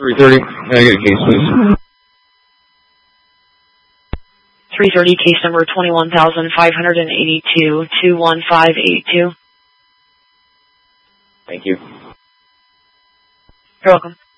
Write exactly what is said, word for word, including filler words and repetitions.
three thirty. Can I get a case, please? three thirty, case number twenty-one thousand five hundred eighty-two, two one five eight two. Thank you. You're welcome.